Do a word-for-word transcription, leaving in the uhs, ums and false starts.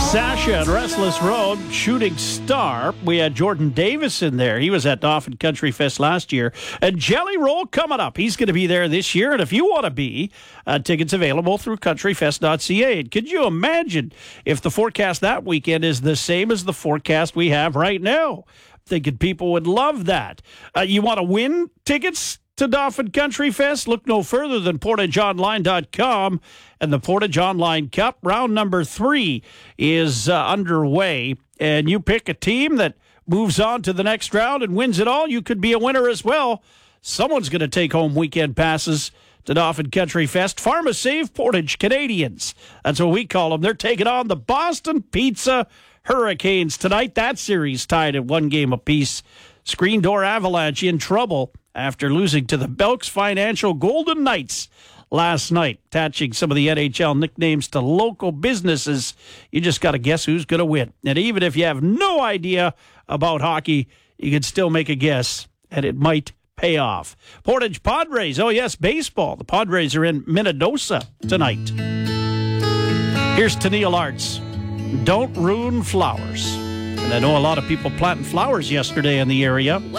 Sasha at Restless Road, Shooting Star. We had Jordan Davis in there. He was at Dauphin Country Fest last year. And Jelly Roll coming up. He's going to be there this year. And if you want to be, uh, tickets available through country fest dot c a. Could you imagine if the forecast that weekend is the same as the forecast we have right now? Thinking people would love that. Uh, you want to win tickets to Dauphin Country Fest? Look no further than portage online dot com. And the Portage Online Cup, round number three, is uh, underway. And you pick a team that moves on to the next round and wins it all. You could be a winner as well. Someone's going to take home weekend passes to Dauphin Country Fest. PharmaSave Portage Canadians. That's what we call them. They're taking on the Boston Pizza Hurricanes tonight. That series tied at one game apiece. Screen Door Avalanche in trouble after losing to the Belks Financial Golden Knights last night. Attaching some of the N H L nicknames to local businesses, you just got to guess who's going to win. And even if you have no idea about hockey, you can still make a guess, and it might pay off. Portage Padres, oh yes, baseball. The Padres are in Minnedosa tonight. Here's Tennille Arts. Don't ruin flowers. And I know a lot of people planting flowers yesterday in the area.